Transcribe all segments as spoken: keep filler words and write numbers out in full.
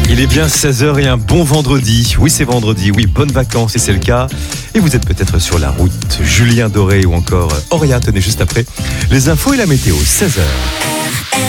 Il est bien seize heures et un bon vendredi. Oui, c'est vendredi. Oui, bonnes vacances et c'est le cas. Et vous êtes peut-être sur la route. Julien Doré ou encore Auria, tenez juste après. Les infos et la météo, seize heures.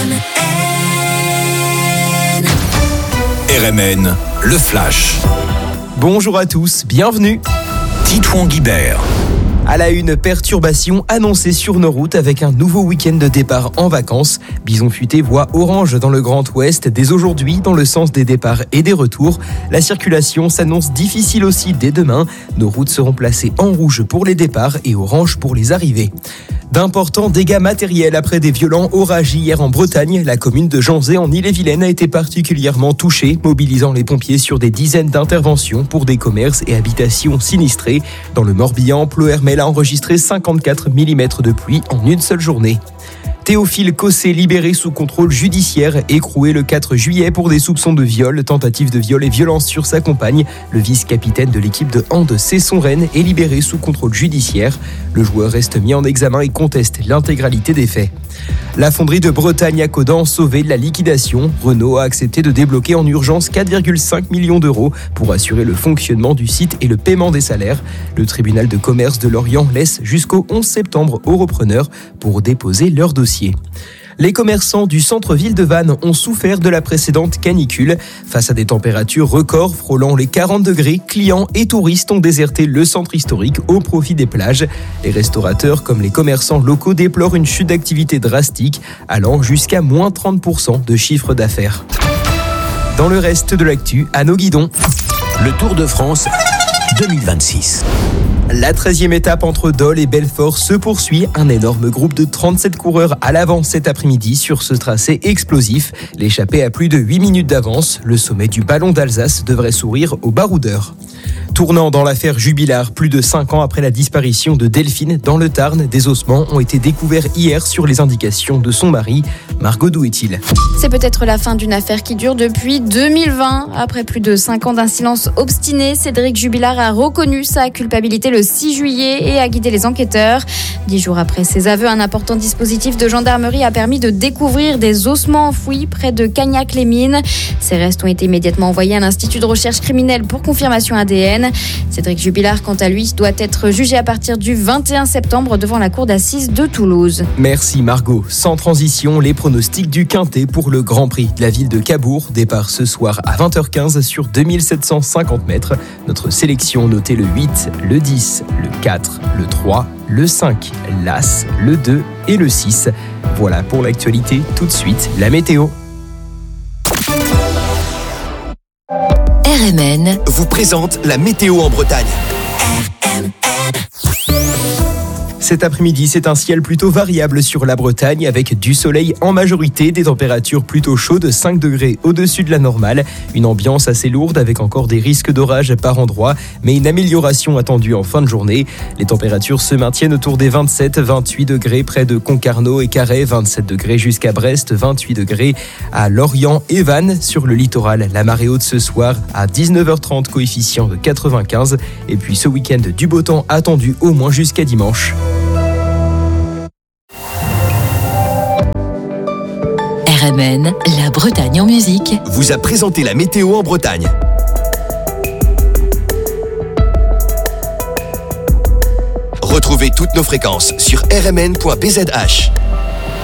R M N, le flash. Bonjour à tous, bienvenue. Titouan Guibert. À la une, perturbation annoncée sur nos routes avec un nouveau week-end de départ en vacances. Bison futé voie orange dans le Grand Ouest dès aujourd'hui dans le sens des départs et des retours. La circulation s'annonce difficile aussi dès demain. Nos routes seront placées en rouge pour les départs et orange pour les arrivées. D'importants dégâts matériels après des violents orages hier en Bretagne. La commune de Janzé en Ille-et-Vilaine a été particulièrement touchée, mobilisant les pompiers sur des dizaines d'interventions pour des commerces et habitations sinistrés. Dans le Morbihan, Ploërmel a enregistré cinquante-quatre millimètres de pluie en une seule journée. Théophile Cossé libéré sous contrôle judiciaire, écroué le quatre juillet pour des soupçons de viol, tentative de viol et violence sur sa compagne. Le vice-capitaine de l'équipe de hand Cesson-Rennes est libéré sous contrôle judiciaire. Le joueur reste mis en examen et conteste l'intégralité des faits. La fonderie de Bretagne à Codan sauvée de la liquidation. Renault a accepté de débloquer en urgence quatre virgule cinq millions d'euros pour assurer le fonctionnement du site et le paiement des salaires. Le tribunal de commerce de Lorient laisse jusqu'au onze septembre aux repreneurs pour déposer leur dossier. Les commerçants du centre-ville de Vannes ont souffert de la précédente canicule. Face à des températures records frôlant les quarante degrés, clients et touristes ont déserté le centre historique au profit des plages. Les restaurateurs comme les commerçants locaux déplorent une chute d'activité drastique, allant jusqu'à moins trente pour cent de chiffre d'affaires. Dans le reste de l'actu, à nos guidons. Le Tour de France deux mille vingt-six. La treizième étape entre Dole et Belfort se poursuit. Un énorme groupe de trente-sept coureurs à l'avant cet après-midi sur ce tracé explosif. L'échappée a plus de huit minutes d'avance. Le sommet du Ballon d'Alsace devrait sourire aux baroudeurs. Tournant dans l'affaire Jubilard, plus de cinq ans après la disparition de Delphine dans le Tarn, des ossements ont été découverts hier sur les indications de son mari. Margot, d'où est-il ? C'est peut-être la fin d'une affaire qui dure depuis deux mille vingt. Après plus de cinq ans d'un silence obstiné, Cédric Jubilard a reconnu sa culpabilité le six juillet et a guidé les enquêteurs. Dix jours après ses aveux, un important dispositif de gendarmerie a permis de découvrir des ossements enfouis près de Cagnac-les-Mines. Ces restes ont été immédiatement envoyés à l'Institut de recherche criminelle pour confirmation A D N. Cédric Jubilard, quant à lui, doit être jugé à partir du vingt et un septembre devant la cour d'assises de Toulouse. Merci Margot. Sans transition, les pronostics du Quintet pour le Grand Prix de la ville de Cabourg. Départ ce soir à vingt heures quinze sur deux mille sept cent cinquante mètres. Notre sélection notait le huit, le dix, le quatre, le trois, le cinq, l'As, le deux et le six. Voilà pour l'actualité. Tout de suite, la météo. R M N vous présente la météo en Bretagne. Cet après-midi, c'est un ciel plutôt variable sur la Bretagne avec du soleil en majorité, des températures plutôt chaudes, cinq degrés au-dessus de la normale. Une ambiance assez lourde avec encore des risques d'orage par endroits, mais une amélioration attendue en fin de journée. Les températures se maintiennent autour des vingt-sept à vingt-huit degrés près de Concarneau et Carhaix, vingt-sept degrés jusqu'à Brest, vingt-huit degrés à Lorient et Vannes. Sur le littoral, la marée haute ce soir à dix-neuf heures trente, coefficient de quatre-vingt-quinze. Et puis ce week-end, du beau temps attendu au moins jusqu'à dimanche. R M N, la Bretagne en musique, vous a présenté la météo en Bretagne. Retrouvez toutes nos fréquences sur r m n point b z h.